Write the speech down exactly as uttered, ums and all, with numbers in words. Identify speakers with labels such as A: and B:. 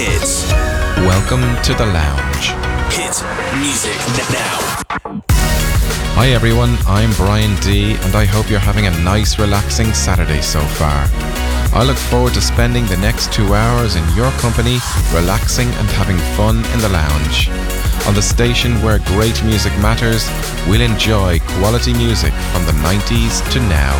A: Hits.
B: Welcome to the lounge.
A: Hit music now.
B: Hi everyone, I'm Brian D, and I hope you're having a nice, relaxing Saturday so far. I look forward to spending the next two hours in your company, relaxing and having fun in the lounge. On the station where great music matters, we'll enjoy quality music from the nineties to now.